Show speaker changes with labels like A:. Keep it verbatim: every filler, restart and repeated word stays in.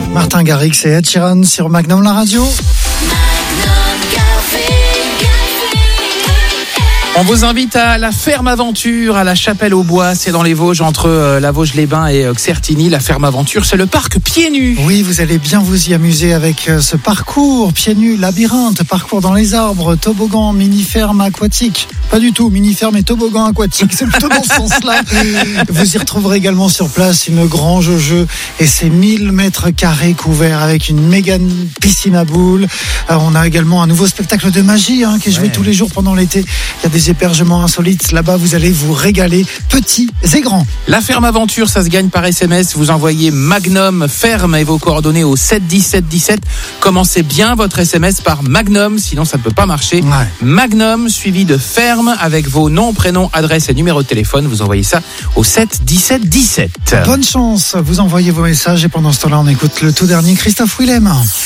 A: Martin Garrix et Ed Sheeran sur Magnum la radio.
B: On vous invite à la ferme aventure à la Chapelle-aux-Bois, c'est dans les Vosges, entre euh, la Vosges-les-Bains et euh, Certigny. La ferme aventure, c'est le parc pieds nus.
A: Oui, vous allez bien vous y amuser avec euh, ce parcours pieds nus, labyrinthe, parcours dans les arbres, toboggan, mini-ferme aquatique. Pas du tout, mini-ferme et toboggan aquatique, c'est plutôt dans ce sens-là. Vous y retrouverez également sur place une grange au jeu et ses mille mètres carrés couverts avec une méga piscine à boules. Euh, on a également un nouveau spectacle de magie hein, qui est joué ouais. tous les jours pendant l'été. Il y a des hébergements insolites. Là-bas, vous allez vous régaler, petits et grands.
B: La ferme aventure, ça se gagne par S M S. Vous envoyez Magnum ferme et vos coordonnées au sept dix-sept dix-sept. Commencez bien votre S M S par Magnum, sinon ça ne peut pas marcher.
A: Ouais.
B: Magnum suivi de ferme avec vos noms, prénoms, adresses et numéros de téléphone. Vous envoyez ça au sept dix-sept dix-sept.
A: Bonne chance. Vous envoyez vos messages et pendant ce temps-là, on écoute le tout dernier Christophe Willem.